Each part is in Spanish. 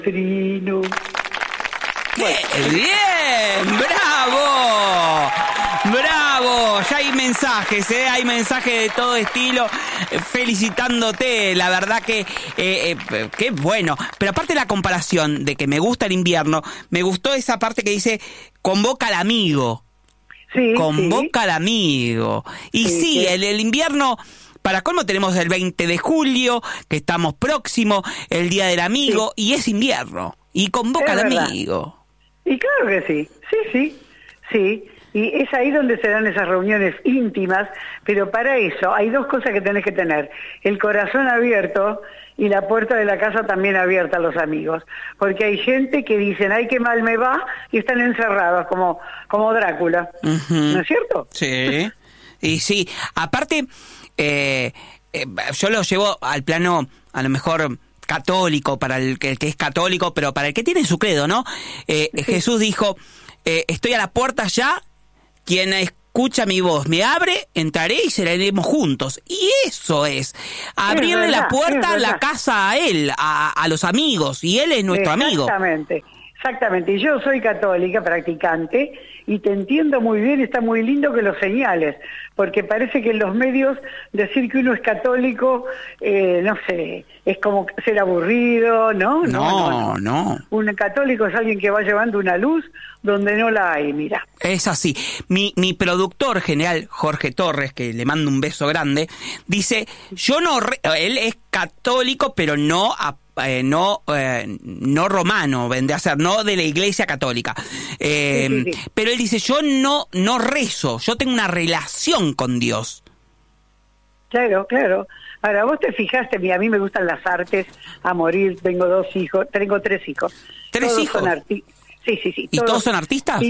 Trino. ¡Qué bien! ¡Bravo! ¡Bravo! Ya hay mensajes, hay mensajes de todo estilo felicitándote. La verdad que qué bueno. Pero aparte de la comparación de que me gusta el invierno, me gustó esa parte que dice convoca al amigo. Sí, Convoca al amigo. Y sí, el invierno... Para colmo tenemos el 20 de julio, que estamos próximos, el Día del Amigo, y es invierno. Y convoca al amigo. Y claro que sí. Y es ahí donde se dan esas reuniones íntimas, pero para eso hay dos cosas que tenés que tener. El corazón abierto y la puerta de la casa también abierta a los amigos. Porque hay gente que dicen, ay, qué mal me va, y están encerrados como Drácula. ¿No es cierto? Sí. Y sí, aparte... yo lo llevo al plano a lo mejor católico para el que es católico, pero para el que tiene su credo, ¿no? Jesús dijo, estoy a la puerta ya, quien escucha mi voz me abre, entraré y seremos juntos. Y eso es, abrirle la puerta a la casa a él, a los amigos, y él es nuestro amigo. Exactamente, y yo soy católica, practicante, y te entiendo muy bien, está muy lindo que lo señales, porque parece que en los medios decir que uno es católico, no sé, es como ser aburrido, ¿no? No. Un católico es alguien que va llevando una luz donde no la hay, mira. Es así. Mi productor general, Jorge Torres, que le mando un beso grande, dice, él es católico, pero no romano, vendría a ser, no de la Iglesia Católica. Pero él dice, yo no rezo, yo tengo una relación con Dios. Claro. Ahora, vos te fijaste, a mí me gustan las artes a morir, tengo 3 hijos. ¿Tres hijos? Sí. ¿Y todos son artistas?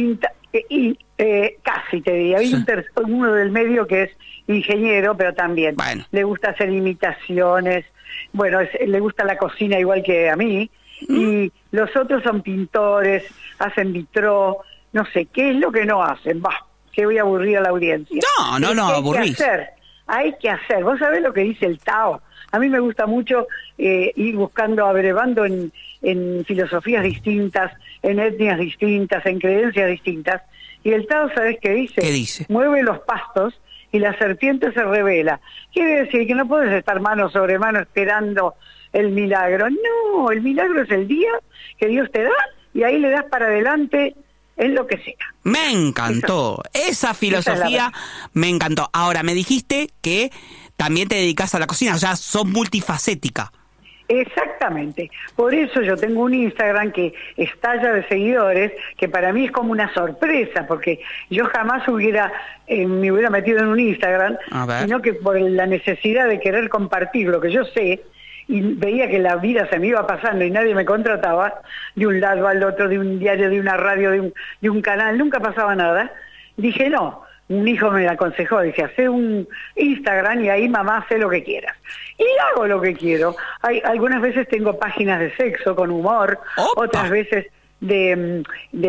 Casi te diría. Hay uno del medio que es ingeniero, pero también le gusta hacer imitaciones. Bueno, le gusta la cocina igual que a mí. Y los otros son pintores, hacen vitró, no sé, ¿qué es lo que no hacen? Que voy a aburrir a la audiencia. No, aburrís. Hay que hacer. ¿Vos sabés lo que dice el Tao? A mí me gusta mucho ir buscando, abrevando en filosofías distintas, en etnias distintas, en creencias distintas. Y el Tao, ¿sabés qué dice? ¿Qué dice? Mueve los pastos y la serpiente se revela. Quiere decir que no puedes estar mano sobre mano esperando el milagro. No, el milagro es el día que Dios te da y ahí le das para adelante en lo que sea. Me encantó. Esa filosofía me encantó. Ahora, me dijiste que también te dedicas a la cocina, o sea, sos multifacética. Exactamente. Por eso yo tengo un Instagram que estalla de seguidores, que para mí es como una sorpresa, porque yo jamás me hubiera metido en un Instagram, sino que por la necesidad de querer compartir lo que yo sé, y veía que la vida se me iba pasando y nadie me contrataba, de un lado al otro, de un diario, de una radio, de un canal, nunca pasaba nada. Dije, no. Un hijo me aconsejó, dice, hace un Instagram y ahí mamá hace lo que quieras. Y hago lo que quiero. Algunas veces tengo páginas de sexo con humor, otras veces de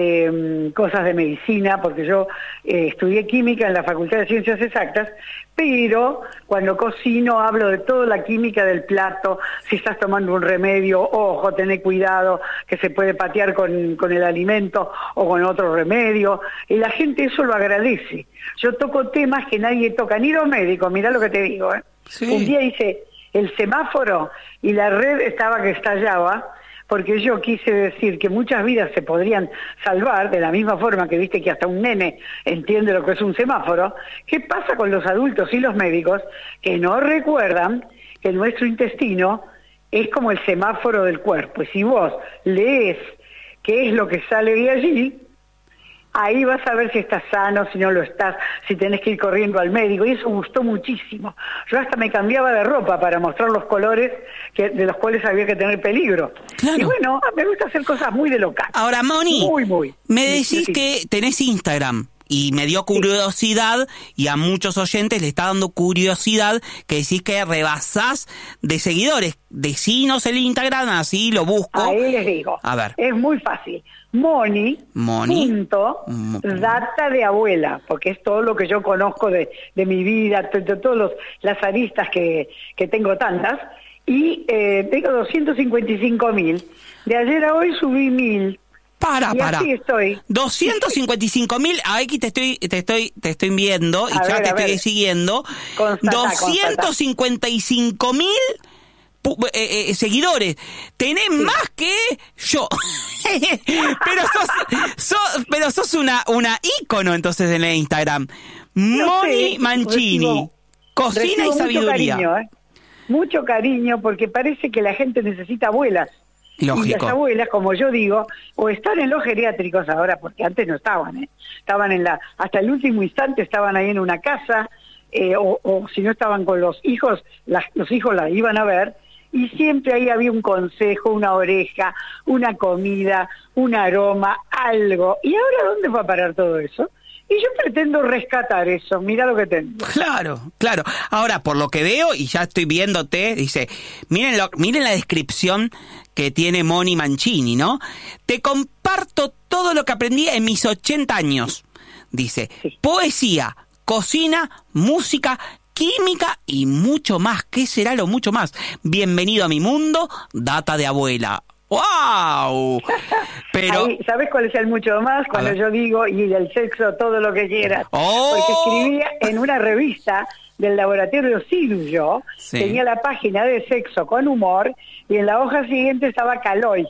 cosas de medicina, porque yo estudié química en la Facultad de Ciencias Exactas, pero cuando cocino hablo de toda la química del plato, si estás tomando un remedio, ojo, tené cuidado, que se puede patear con el alimento o con otro remedio, y la gente eso lo agradece. Yo toco temas que nadie toca, ni los médicos, mirá lo que te digo. Sí. Un día hice el semáforo y la red estaba que estallaba, porque yo quise decir que muchas vidas se podrían salvar, de la misma forma que viste que hasta un nene entiende lo que es un semáforo. ¿Qué pasa con los adultos y los médicos que no recuerdan que nuestro intestino es como el semáforo del cuerpo? Y si vos lees qué es lo que sale de allí, ahí vas a ver si estás sano, si no lo estás, si tenés que ir corriendo al médico, y eso gustó muchísimo. Yo hasta me cambiaba de ropa para mostrar los colores de los cuales había que tener peligro. Claro. Y bueno, me gusta hacer cosas muy de local. Ahora, Moni, muy. Me decís que tenés Instagram, y me dio curiosidad, y a muchos oyentes le está dando curiosidad, que decís que rebasás de seguidores. Decinos el Instagram, así lo busco. Ahí les digo. A ver. Es muy fácil. Moni. Data de abuela, porque es todo lo que yo conozco de mi vida, todas las aristas que tengo tantas, y tengo 255.000. De ayer a hoy subí 1.000. Para. Así estoy. 255.000, aquí te estoy viendo y ya te estoy siguiendo. 255.000 seguidores. Tenés más que yo. pero sos una ícono entonces en el Instagram. Moni Mancini, cocina y sabiduría. Mucho cariño, porque parece que la gente necesita abuelas. Lógico. Y las abuelas, como yo digo, o están en los geriátricos ahora, porque antes no estaban, estaban hasta el último instante estaban ahí en una casa, o si no estaban con los hijos, los hijos la iban a ver, y siempre ahí había un consejo, una oreja, una comida, un aroma, algo. ¿Y ahora dónde va a parar todo eso? Y yo pretendo rescatar eso, mira lo que tengo. Claro. Ahora, por lo que veo, y ya estoy viéndote, dice, miren la descripción que tiene Moni Mancini, ¿no? Te comparto todo lo que aprendí en mis 80 años. Dice, sí. Poesía, cocina, música, química y mucho más. ¿Qué será lo mucho más? Bienvenido a mi mundo, data de abuela. ¡Wow! Pero ahí, ¿sabes cuál es el mucho más? Cuando yo digo, y del sexo, todo lo que quieras. Porque escribía en una revista del laboratorio Silvio, sí. Tenía la página de sexo con humor, y en la hoja siguiente estaba Caloy.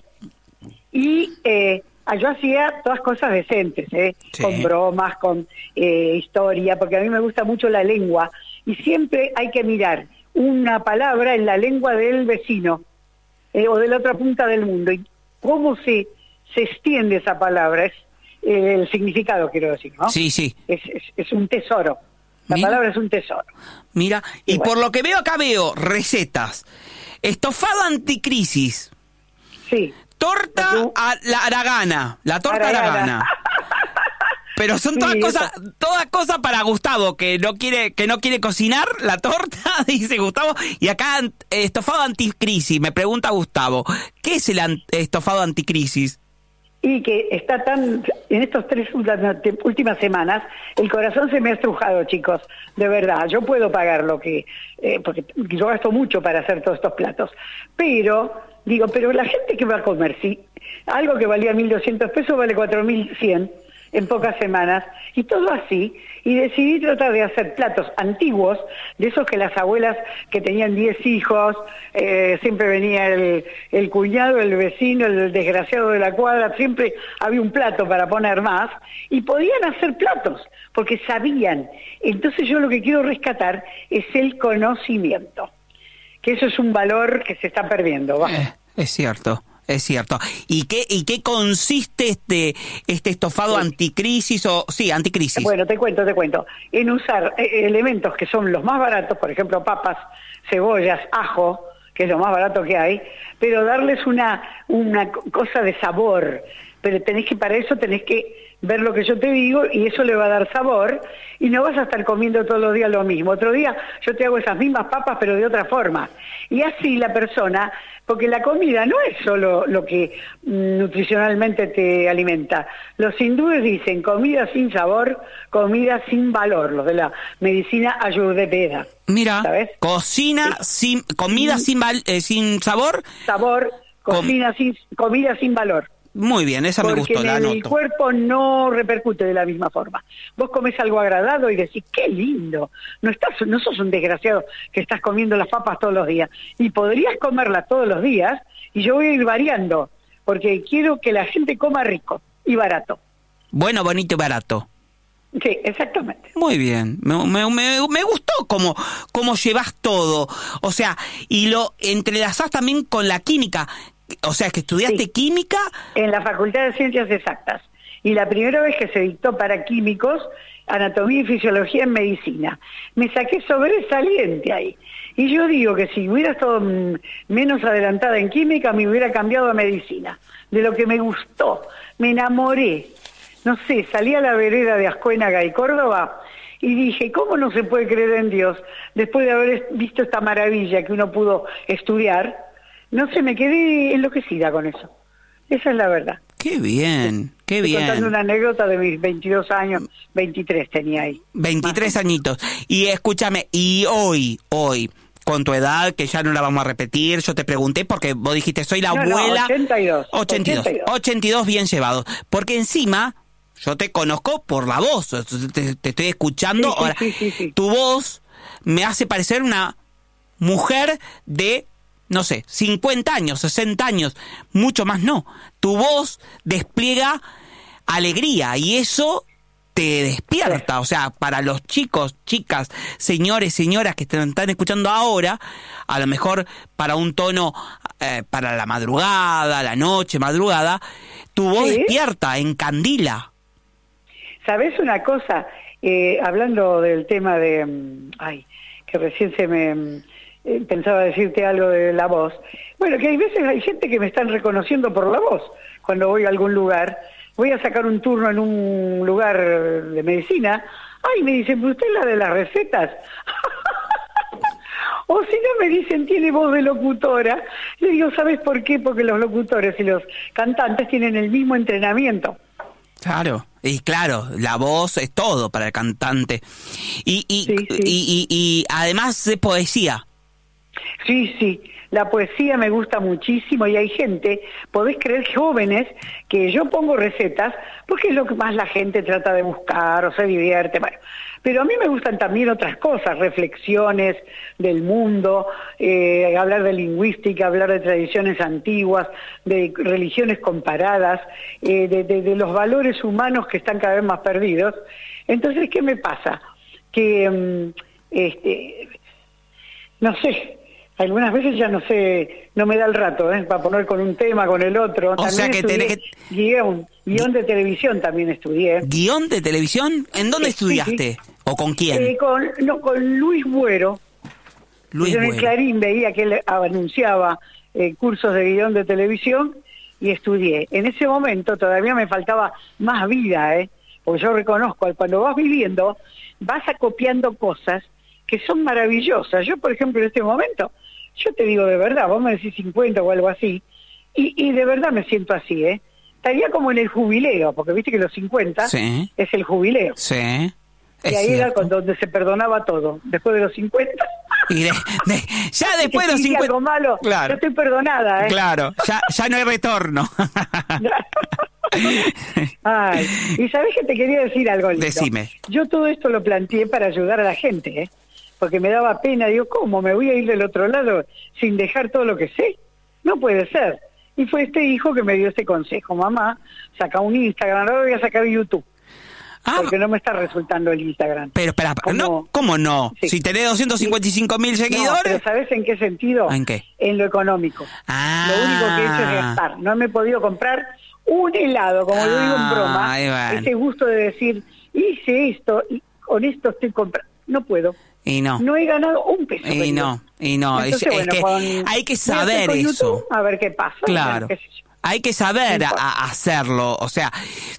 Y yo hacía todas cosas decentes, sí. Con bromas, con historia, porque a mí me gusta mucho la lengua, y siempre hay que mirar una palabra en la lengua del vecino, o de la otra punta del mundo, y cómo se extiende esa palabra, es el significado, quiero decir, ¿no? Sí. Es un tesoro, la palabra es un tesoro. Mira, y bueno, por lo que veo acá recetas, estofado anticrisis, sí, torta a la aragana, la torta aragana. Pero son todas cosas para Gustavo, que no quiere cocinar la torta, dice Gustavo. Y acá estofado anticrisis, me pregunta Gustavo, ¿qué es el estofado anticrisis? Y que está en estas 3 últimas semanas, el corazón se me ha estrujado, chicos, de verdad. Yo puedo pagar porque yo gasto mucho para hacer todos estos platos. Pero la gente que va a comer, si algo que valía 1.200 pesos vale 4.100 en pocas semanas, y todo así, y decidí tratar de hacer platos antiguos, de esos que las abuelas que tenían 10 hijos, siempre venía el cuñado, el vecino, el desgraciado de la cuadra, siempre había un plato para poner más, y podían hacer platos, porque sabían. Entonces yo lo que quiero rescatar es el conocimiento, que eso es un valor que se está perdiendo. Es cierto. ¿Y qué consiste este estofado anticrisis anticrisis? Bueno, te cuento. En usar elementos que son los más baratos, por ejemplo, papas, cebollas, ajo, que es lo más barato que hay, pero darles una cosa de sabor. Pero para eso tenés que ver lo que yo te digo, y eso le va a dar sabor, y no vas a estar comiendo todos los días lo mismo. Otro día yo te hago esas mismas papas, pero de otra forma. Y así la persona, porque la comida no es solo lo que nutricionalmente te alimenta. Los hindúes dicen comida sin sabor, comida sin valor, los de la medicina ayurveda. Mira, ¿sabes? Comida sin sabor. Comida sin valor. Muy bien, esa me gustó, la anoto. Porque el cuerpo no repercute de la misma forma. Vos comés algo agradado y decís, qué lindo, no sos un desgraciado que estás comiendo las papas todos los días. Y podrías comerlas todos los días, y yo voy a ir variando, porque quiero que la gente coma rico y barato. Bueno, bonito y barato. Sí, exactamente. Muy bien, me gustó cómo llevas todo, o sea, y lo entrelazás también con la química. O sea, que estudiaste química. En la Facultad de Ciencias Exactas. Y la primera vez que se dictó para químicos, anatomía y fisiología en medicina. Me saqué sobresaliente ahí. Y yo digo que si hubiera estado menos adelantada en química, me hubiera cambiado a medicina. De lo que me gustó. Me enamoré. No sé, salí a la vereda de Ascuénaga y Córdoba y dije, ¿cómo no se puede creer en Dios después de haber visto esta maravilla que uno pudo estudiar? No sé, me quedé enloquecida con eso. Esa es la verdad. Qué bien, qué bien. Estoy contando una anécdota de mis 22 años, 23 tenía ahí. 23 añitos. Y escúchame, y hoy, con tu edad, que ya no la vamos a repetir. Yo te pregunté porque vos dijiste, soy la abuela. 82 bien llevados. Porque encima, yo te conozco por la voz, te estoy escuchando. Sí, ahora, sí. Tu voz me hace parecer una mujer de, no sé, 50 años, 60 años, mucho más no. Tu voz despliega alegría y eso te despierta. O sea, para los chicos, chicas, señores, señoras que te están escuchando ahora, a lo mejor para un tono, para la madrugada, la noche, madrugada, tu voz despierta, encandila. ¿Sabés una cosa? Hablando del tema de... que recién se me... pensaba decirte algo de la voz. Bueno, que hay veces hay gente que me están reconociendo por la voz. Cuando voy a algún lugar, voy a sacar un turno en un lugar de medicina, me dicen, ¿usted es la de las recetas? O si no me dicen, tiene voz de locutora. Le digo, ¿sabes por qué? Porque los locutores y los cantantes tienen el mismo entrenamiento. Claro, y claro, la voz es todo para el cantante. Y además de poesía. Sí, la poesía me gusta muchísimo y hay gente, podés creer, jóvenes, que yo pongo recetas porque es lo que más la gente trata de buscar o se divierte, bueno. Pero a mí me gustan también otras cosas, reflexiones del mundo, hablar de lingüística, hablar de tradiciones antiguas, de religiones comparadas, de los valores humanos que están cada vez más perdidos. Entonces, ¿qué me pasa? Que, no sé, algunas veces ya no sé, no me da el rato, para poner con un tema, con el otro. O también sea que tenés que... Guión de televisión también estudié. ¿Guión de televisión? ¿En dónde estudiaste? Sí. ¿O con quién? Con Luis Buero. Yo en el Clarín veía que él anunciaba cursos de guión de televisión y estudié. En ese momento todavía me faltaba más vida, porque yo reconozco, cuando vas viviendo, vas acopiando cosas que son maravillosas. Yo, por ejemplo, en este momento, yo te digo de verdad, vos me decís 50 o algo así, y de verdad me siento así, Estaría como en el jubileo, porque viste que los 50 es el jubileo. Sí. Y ahí era donde se perdonaba todo, después de los 50. Y ya después de los 50... algo malo, claro. Yo estoy perdonada, Claro, ya no hay retorno. Y sabés que te quería decir algo lindo. Decime. Yo todo esto lo planteé para ayudar a la gente, porque me daba pena, digo, ¿cómo me voy a ir del otro lado sin dejar todo lo que sé? No puede ser. Y fue este hijo que me dio este consejo, mamá, saca un Instagram, ahora voy a sacar YouTube. Porque no me está resultando el Instagram. Pero espera, ¿cómo no? Sí. Si tenés 255.000 seguidores... No, pero ¿sabés en qué sentido? ¿En qué? En lo económico. Lo único que he hecho es gastar. No me he podido comprar un helado, como lo digo en broma. Bueno. Ese gusto de decir, hice esto, y con esto estoy comprando. No puedo. Y no. No he ganado un peso. Y no. Entonces, es que hay que saber eso. YouTube, a ver qué pasa. Claro. Hay que saber hacerlo, o sea,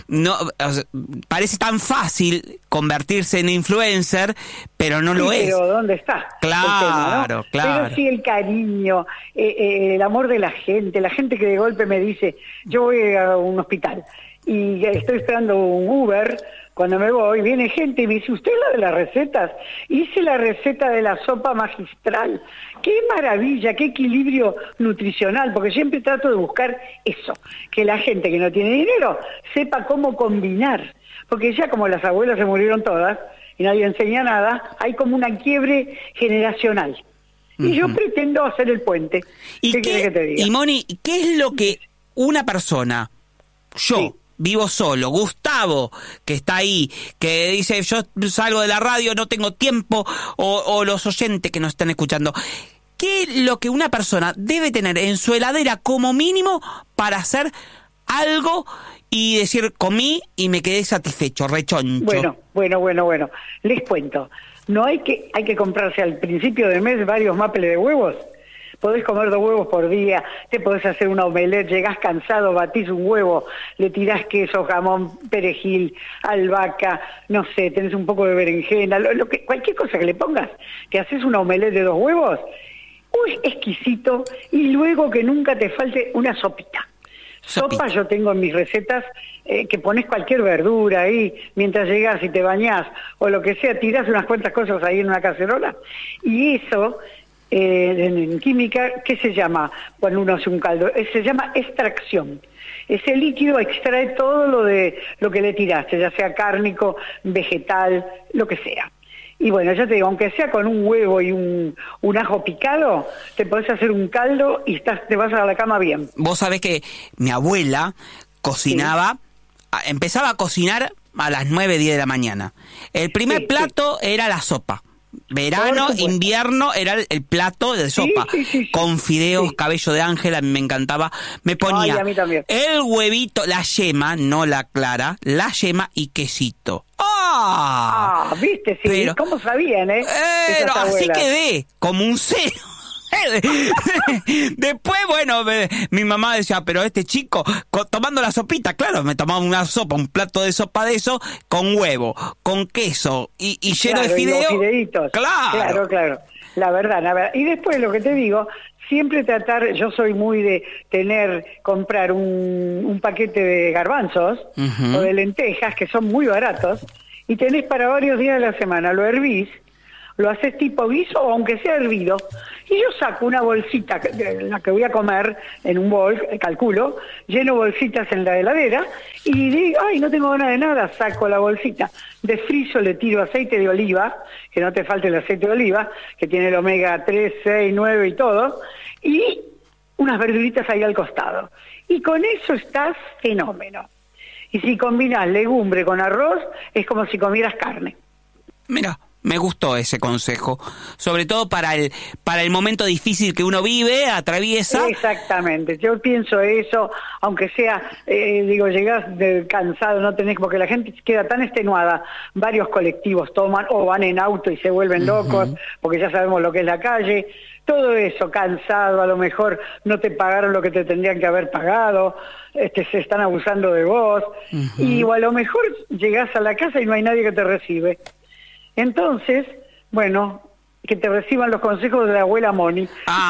parece tan fácil convertirse en influencer, pero no lo es. Pero ¿dónde está? Claro, tema, ¿no? claro. Pero sí el cariño, el amor de la gente que de golpe me dice, yo voy a un hospital y estoy esperando un Uber. Cuando me voy, viene gente y me dice, ¿usted es la de las recetas? Hice la receta de la sopa magistral. ¡Qué maravilla! ¡Qué equilibrio nutricional! Porque siempre trato de buscar eso, que la gente que no tiene dinero sepa cómo combinar. Porque ya como las abuelas se murieron todas y nadie enseña nada, hay como una quiebre generacional. Y yo pretendo hacer el puente. ¿Qué querés que te diga? Y Moni, ¿qué es lo que una persona, vivo solo, Gustavo, que está ahí, que dice, yo salgo de la radio, no tengo tiempo, o los oyentes que nos están escuchando, ¿qué es lo que una persona debe tener en su heladera como mínimo para hacer algo y decir, comí y me quedé satisfecho, rechoncho? Bueno, les cuento. No hay que comprarse al principio del mes varios mápeles de huevos. Podés comer 2 huevos por día, te podés hacer una omelette, llegás cansado, batís un huevo, le tirás queso, jamón, perejil, albahaca, no sé, tenés un poco de berenjena, cualquier cosa que le pongas, te haces una omelette de 2 huevos, exquisito, y luego que nunca te falte una sopita. Sopa yo tengo en mis recetas que pones cualquier verdura ahí, mientras llegás y te bañás, o lo que sea, tirás unas cuantas cosas ahí en una cacerola, y eso... en química, ¿qué se llama cuando uno hace un caldo? Se llama extracción. Ese líquido extrae todo lo que le tiraste, ya sea cárnico, vegetal, lo que sea. Y bueno, ya te digo, aunque sea con un huevo y un ajo picado, te podés hacer un caldo y te vas a la cama bien. Vos sabés que mi abuela cocinaba, empezaba a cocinar a las 9, 10 de la mañana. El primer plato era la sopa. Verano, invierno, era el plato de sopa. Con fideos, cabello de ángel, a mí me encantaba. Me ponía a mí también. El huevito, la yema, no la clara, la yema y quesito. Viste, sí, pero, ¿cómo sabían, Pero así quedé, como un cero. Después, bueno, mi mamá decía, pero este chico, tomando la sopita, claro, me tomaba una sopa, un plato de sopa de eso, con huevo, con queso y lleno de fideos. Y los fideitos. Claro. La verdad. Y después lo que te digo, siempre tratar, yo soy muy de comprar un paquete de garbanzos o de lentejas, que son muy baratos, y tenés para varios días de la semana, lo hervís, lo haces tipo guiso o aunque sea hervido, y yo saco una bolsita de la que voy a comer en un bol, calculo, lleno bolsitas en la heladera y digo, no tengo ganas de nada, saco la bolsita, desfrizo, le tiro aceite de oliva, que no te falte el aceite de oliva, que tiene el omega 3, 6, 9 y todo, y unas verduritas ahí al costado. Y con eso estás fenómeno. Y si combinas legumbre con arroz, es como si comieras carne. Mira, me gustó ese consejo, sobre todo para el momento difícil que uno vive, atraviesa. Exactamente, yo pienso eso, aunque sea, llegás cansado, no tenés, porque la gente queda tan extenuada, varios colectivos toman o van en auto y se vuelven locos, porque ya sabemos lo que es la calle, todo eso, cansado, a lo mejor no te pagaron lo que te tendrían que haber pagado, se están abusando de vos, y o a lo mejor llegás a la casa y no hay nadie que te recibe. Entonces, bueno, que te reciban los consejos de la abuela Moni.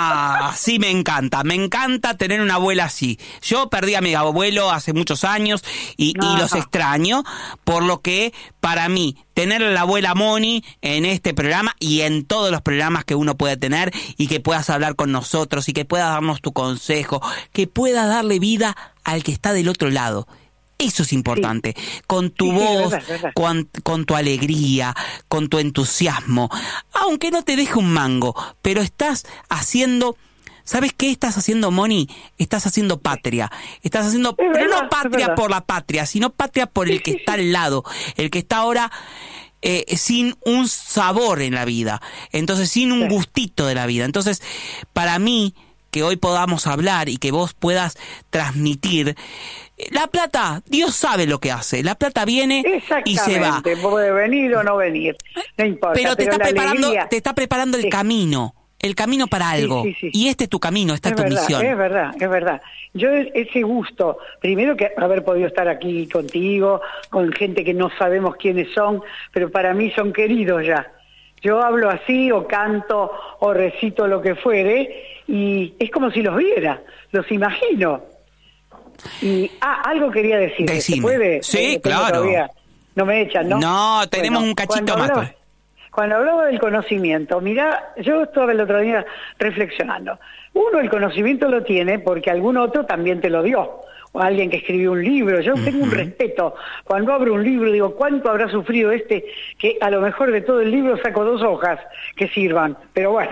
Sí, me encanta tener una abuela así. Yo perdí a mi abuelo hace muchos años y los extraño, por lo que para mí tener a la abuela Moni en este programa y en todos los programas que uno pueda tener y que puedas hablar con nosotros y que puedas darnos tu consejo, que puedas darle vida al que está del otro lado. Eso es importante, con tu voz, verdad. Con tu alegría, con tu entusiasmo, aunque no te deje un mango, pero estás haciendo, ¿sabes qué estás haciendo, Moni? Estás haciendo patria, estás haciendo, pero no patria por la patria, sino patria por el que está al lado, el que está ahora sin un sabor en la vida, entonces sin un gustito de la vida. Entonces, para mí, que hoy podamos hablar y que vos puedas transmitir. La plata, Dios sabe lo que hace. La plata viene y se va. Puede venir o no venir, no importa. Pero te está preparando el camino para algo. Sí. Y este es tu camino, esta es tu misión. Es verdad. Yo ese gusto, primero que haber podido estar aquí contigo, con gente que no sabemos quiénes son, pero para mí son queridos ya. Yo hablo así, o canto, o recito lo que fuere, y es como si los viera, los imagino. Y algo quería decir. Decime. ¿Se puede? Sí, claro. Todavía. No me echan, ¿no? No, tenemos un cachito más. Cuando hablaba del conocimiento, mirá, yo estaba el otro día reflexionando. Uno, el conocimiento lo tiene porque algún otro también te lo dio. O alguien que escribió un libro. Yo tengo un respeto. Cuando abro un libro digo, ¿cuánto habrá sufrido que a lo mejor de todo el libro saco 2 hojas que sirvan? Pero bueno,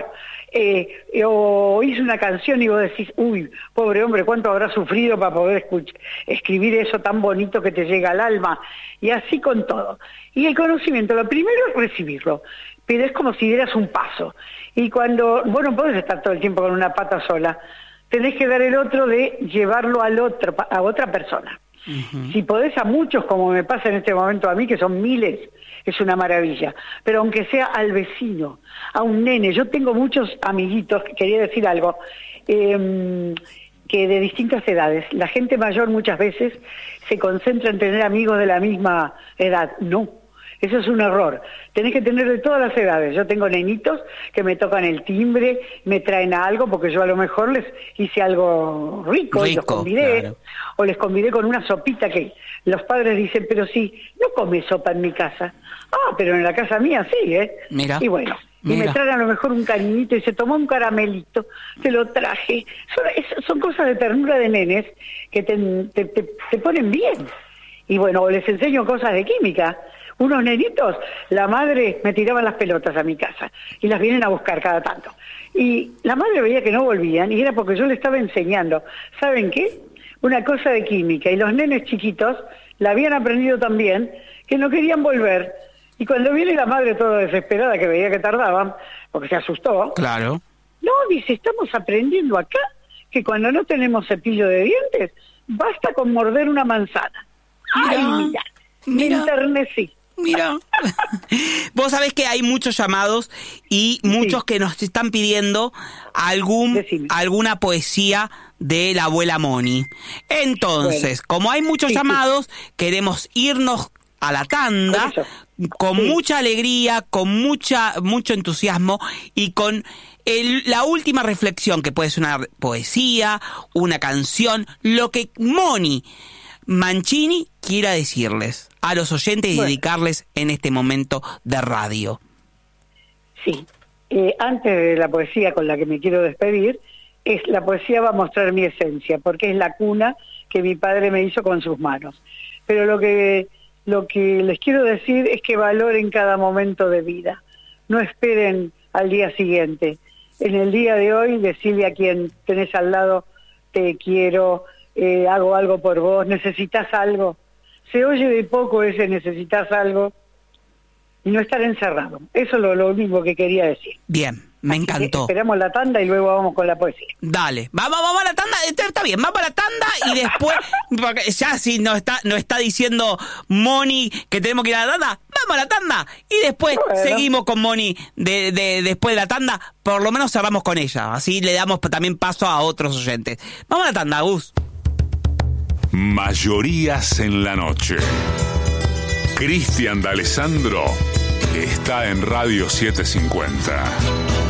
o hice una canción y vos decís, uy, pobre hombre, ¿cuánto habrá sufrido para poder escribir eso tan bonito que te llega al alma? Y así con todo. Y el conocimiento, lo primero es recibirlo, pero es como si dieras un paso. Y cuando vos no podés estar todo el tiempo con una pata sola, tenés que dar el otro de llevarlo a otra persona. Si podés a muchos, como me pasa en este momento a mí, que son miles, es una maravilla. Pero aunque sea al vecino, a un nene, yo tengo muchos amiguitos, quería decir algo, que de distintas edades. La gente mayor muchas veces se concentra en tener amigos de la misma edad. No. Eso es un error. Tenés que tener de todas las edades. Yo tengo nenitos que me tocan el timbre, me traen algo, porque yo a lo mejor les hice algo rico y los convidé, claro. O les convidé con una sopita que los padres dicen, pero sí, no comes sopa en mi casa. Pero en la casa mía sí, ¿eh? Mira. Y bueno, y me traen a lo mejor un cariñito y se tomó un caramelito, te lo traje. Son cosas de ternura de nenes que te ponen bien. Y bueno, les enseño cosas de química. Unos nenitos, la madre me tiraba las pelotas a mi casa y las vienen a buscar cada tanto. Y la madre veía que no volvían y era porque yo le estaba enseñando, ¿saben qué? Una cosa de química. Y los nenes chiquitos la habían aprendido también, que no querían volver. Y cuando viene la madre toda desesperada, que veía que tardaban, porque se asustó. Claro. No, dice, estamos aprendiendo acá que cuando no tenemos cepillo de dientes, basta con morder una manzana. Ay, me enternecí. Mira, vos sabés que hay muchos llamados y muchos que nos están pidiendo alguna poesía de la abuela Moni. Entonces, como hay muchos llamados, queremos irnos a la tanda con mucha alegría, con mucho entusiasmo y con la última reflexión, que puede ser una poesía, una canción, lo que Moni Mancini quiera decirles a los oyentes y dedicarles en este momento de radio. Sí, antes de la poesía con la que me quiero despedir, la poesía va a mostrar mi esencia, porque es la cuna que mi padre me hizo con sus manos. Pero lo que les quiero decir es que valoren cada momento de vida, no esperen al día siguiente. En el día de hoy, decirle a quien tenés al lado, te quiero, hago algo por vos, necesitas algo. Se oye de poco ese necesitas algo y no estar encerrado. Eso es lo único que quería decir. Bien, me encantó. Esperamos la tanda y luego vamos con la poesía. Dale, vamos a la tanda, está bien, vamos a la tanda y después, ya si nos está diciendo Moni que tenemos que ir a la tanda, vamos a la tanda y después seguimos con Moni después de la tanda, por lo menos cerramos con ella, así le damos también paso a otros oyentes. Vamos a la tanda, Gus. Mayorías en la noche. Cristian D'Alessandro está en Radio 750.